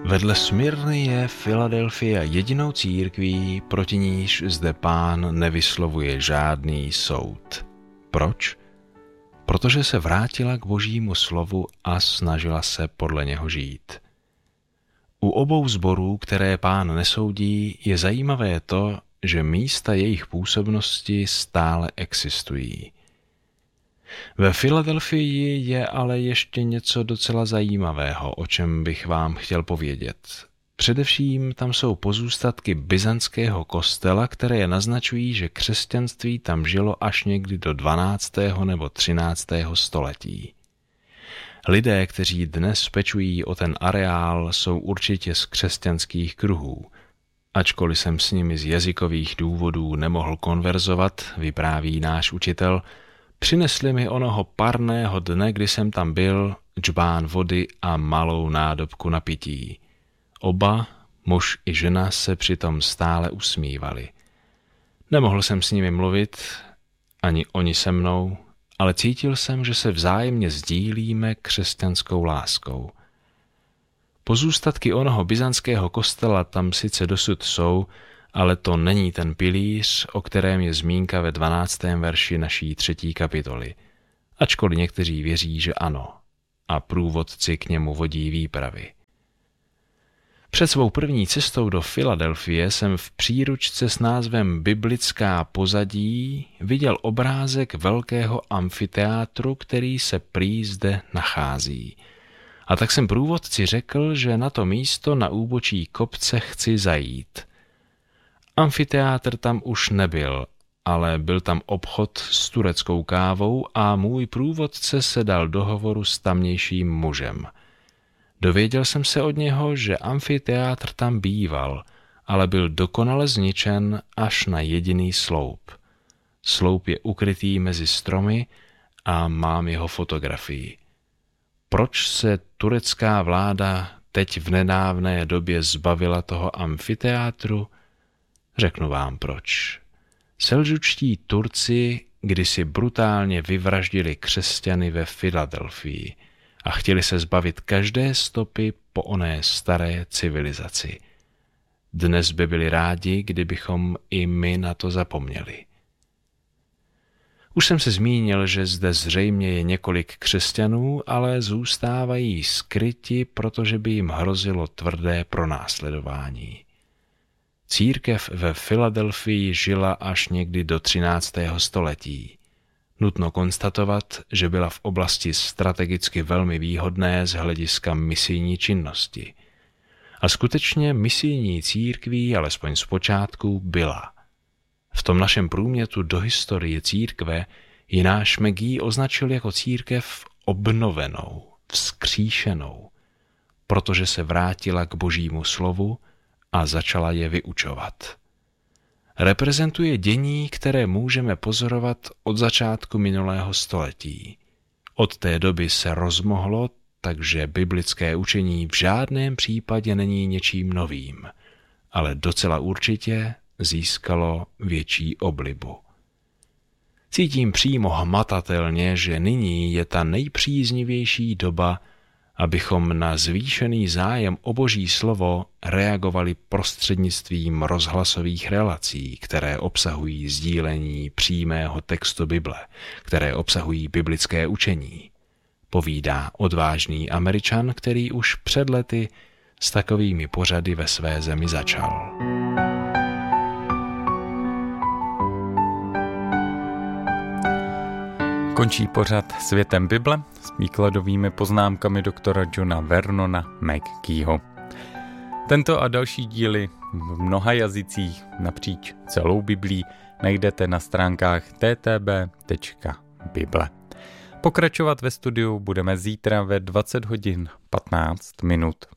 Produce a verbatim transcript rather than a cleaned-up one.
Vedle Smyrny je Filadelfia jedinou církví, proti níž zde Pán nevyslovuje žádný soud. Proč? Protože se vrátila k Božímu slovu a snažila se podle něho žít. U obou sborů, které Pán nesoudí, je zajímavé to, že místa jejich působnosti stále existují. Ve Filadelfii je ale ještě něco docela zajímavého, o čem bych vám chtěl povědět. Především tam jsou pozůstatky byzantského kostela, které naznačují, že křesťanství tam žilo až někdy do dvanáctého nebo třináctého století. Lidé, kteří dnes pečují o ten areál, jsou určitě z křesťanských kruhů. Ačkoliv jsem s nimi z jazykových důvodů nemohl konverzovat, vypráví náš učitel, přinesli mi onoho parného dne, kdy jsem tam byl, džbán vody a malou nádobku na pití. Oba, muž i žena, se přitom stále usmívali. Nemohl jsem s nimi mluvit, ani oni se mnou, ale cítil jsem, že se vzájemně sdílíme křesťanskou láskou. Pozůstatky onoho byzantského kostela tam sice dosud jsou, ale to není ten pilíř, o kterém je zmínka ve dvanáctém verši naší třetí kapitoly. Ačkoliv někteří věří, že ano, a průvodci k němu vodí výpravy. Před svou první cestou do Filadelfie jsem v příručce s názvem Biblická pozadí viděl obrázek velkého amfiteátru, který se prý zde nachází. A tak jsem průvodci řekl, že na to místo na úbočí kopce chci zajít. Amfiteátr tam už nebyl, ale byl tam obchod s tureckou kávou a můj průvodce se dal do hovoru s tamnějším mužem. Dověděl jsem se od něho, že amfiteátr tam býval, ale byl dokonale zničen až na jediný sloup. Sloup je ukrytý mezi stromy a mám jeho fotografii. Proč se turecká vláda teď v nedávné době zbavila toho amfiteátru? Řeknu vám proč. Selžučtí Turci kdysi brutálně vyvraždili křesťany ve Filadelfii a chtěli se zbavit každé stopy po oné staré civilizaci. Dnes by byli rádi, kdybychom i my na to zapomněli. Už jsem se zmínil, že zde zřejmě je několik křesťanů, ale zůstávají skryti, protože by jim hrozilo tvrdé pronásledování. Církev ve Filadelfii žila až někdy do třináctého století. Nutno konstatovat, že byla v oblasti strategicky velmi výhodné z hlediska misijní činnosti. A skutečně misijní církví, alespoň zpočátku, byla. V tom našem průmětu do historie církve ji náš Megí označil jako církev obnovenou, vzkříšenou, protože se vrátila k Božímu slovu a začala je vyučovat. Reprezentuje dění, které můžeme pozorovat od začátku minulého století. Od té doby se rozmohlo, takže biblické učení v žádném případě není něčím novým, ale docela určitě získalo větší oblibu. Cítím přímo hmatatelně, že nyní je ta nejpříznivější doba, abychom na zvýšený zájem o Boží slovo reagovali prostřednictvím rozhlasových relací, které obsahují sdílení přímého textu Bible, které obsahují biblické učení. Povídá odvážný Američan, který už před lety s takovými pořady ve své zemi začal. Končí pořad Světem Bible s výkladovými poznámkami doktora Johna Vernona McGeeho. Tento a další díly v mnoha jazycích napříč celou Biblí najdete na stránkách t t b tečka bible. Pokračovat ve studiu budeme zítra ve dvacet hodin patnáct minut.